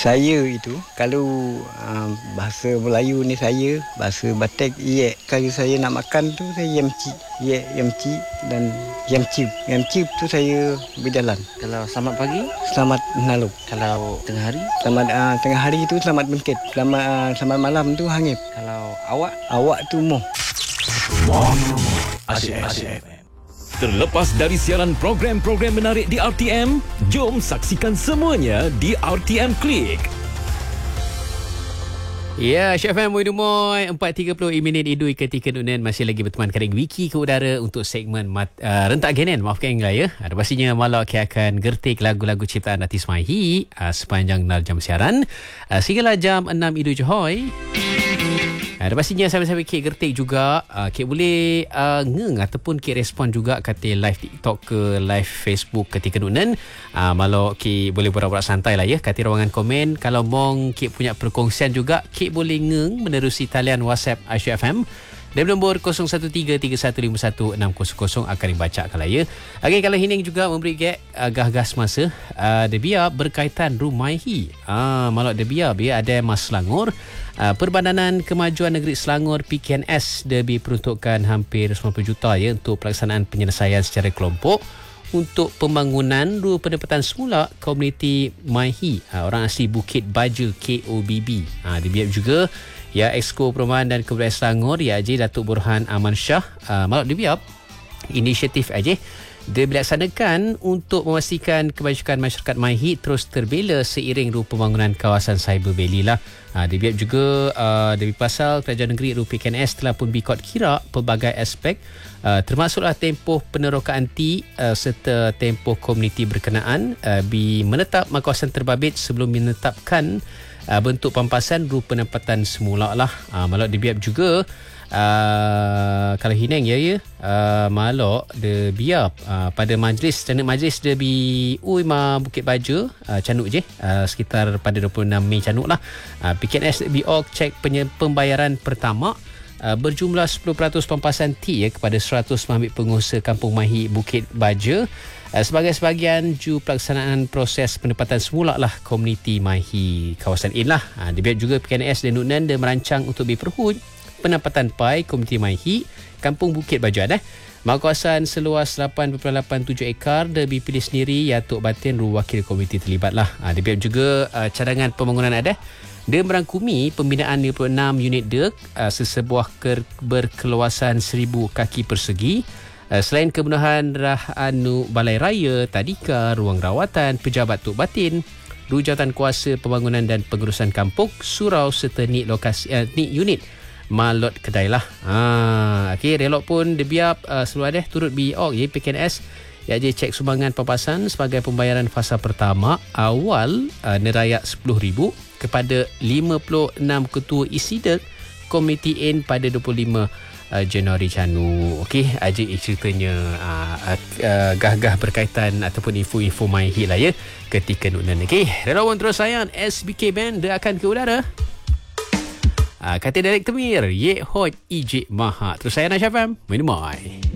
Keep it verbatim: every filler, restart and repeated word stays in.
Saya itu kalau uh, bahasa Melayu ni saya, bahasa Batak ye, kalau saya nak makan tu saya yamci, ye yamci dan yamci. Yamci tu saya berjalan. Kalau selamat pagi, selamat naluk. Kalau tengah hari, selamat uh, tengah hari itu selamat bengkit. Selamat uh, selamat malam tu hangip. Kalau awak, awak tu moh. Asyik-asyik. Terlepas dari siaran program-program menarik di R T M, jom saksikan semuanya di R T M Klik. Ya, Syed F M Moy empat tiga puluh minit idui ketika Nunan masih lagi berteman kering Wiki ke udara untuk segmen mat, uh, rentak genen, maafkan English ya. Ada pastinya Malak akan gertik lagu-lagu ciptaan artis Mahi uh, sepanjang enam jam siaran uh, sehinggalah jam enam idui Johoi. Ada pastinya sahabat-sahabat Kek gertik juga uh, Kek boleh uh, ngeng ataupun Kek respon juga kata live TikTok ke live Facebook ketika Nunan. uh, Malah Kek boleh borak-borak santai lah ya kata ruangan komen. Kalau mong Kek punya perkongsian juga Kek boleh ngeng menerusi talian WhatsApp Asyik F M dari nombor kosong satu tiga tiga satu lima satu enam kosong kosong akan dibacakan lah ya. Okey, kalau Hining juga memberi Kek uh, gah-gah semasa uh, dia biar berkaitan Rumaihi. Ah, uh, malah dia biar biar ada Mas Selangor. Uh, Perbadanan Kemajuan Negeri Selangor P K N S dia diperuntukkan hampir sembilan puluh juta ya untuk pelaksanaan penyelesaian secara kelompok untuk pembangunan dua pendapatan semula komuniti Maihi, uh, orang asli Bukit Baja K O B B. Uh, dia juga ya Exco Perumahan dan Kebudayaan Selangor ya Haji Datuk Burhan Aman Shah. Uh, malah dia biar inisiatif aja dia dilaksanakan untuk memastikan kebajikan masyarakat Maihi terus terbela seiring ru pembangunan kawasan Cyber Valley lah. Ha, dia biar juga uh, dari pasal Kerajaan Negeri Ru P K N S telah pun bikot kira pelbagai aspek uh, termasuklah tempoh penerokaan T uh, serta tempoh komuniti berkenaan uh, bi menetap kawasan terbabit sebelum menetapkan uh, bentuk pampasan ru penempatan semula lah. Uh, malah dia biar juga Uh, kalau Hineng ya ya uh, malok dia biar uh, pada majlis dan majlis dia bi ui ma Bukit Baja uh, canuk je uh, sekitar pada dua puluh enam Mei canuk lah. uh, P K N S bi ok cek penye, pembayaran pertama uh, berjumlah sepuluh peratus pampasan T ya kepada seratus mengambil pengusaha Kampung Mahi Bukit Baja uh, sebagai sebahagian ju pelaksanaan proses pendapatan semula lah komuniti Mahi kawasan in lah. uh, dia biar juga P K N S dan Nunan dia merancang untuk berperhut penempatan P A I komuniti Maihi Kampung Bukit Baja dah. Mak kawasan seluas lapan perpuluhan lapan tujuh ekar dia dipilih sendiri ya Tok Batin ru wakil komuniti terlibat lah. Ha, dia biar juga uh, cadangan pembangunan ada. Dia merangkumi pembinaan lima puluh enam unit dek uh, sesebuah ker- berkeluasan seribu kaki persegi. Uh, selain kemenuhan rah anu Balai Raya, Tadika, ruang rawatan, pejabat Tok Batin, Rujatan Kuasa Pembangunan dan Pengurusan Kampung, surau serta nik lokasi uh, nik unit Malot Kedai lah. Ha, okey, relok pun dia biar uh, seluar deh turut bi ok ya P K N S ya je cek sumbangan pampasan sebagai pembayaran fasa pertama awal uh, nerayak sepuluh ribu kepada lima puluh enam ketua isidek komuniti N pada dua puluh lima uh, Januari Janu. Okey, aja ceritanya uh, uh, gah-gah berkaitan ataupun info-info Maihi lah ya ketika Nunan. Okey, relawan terus sayang S B K Band dia akan ke udara. Uh, kata Director Mir, Ye Hoj Ijik Maha. Terus saya Nasyafam, Minumai.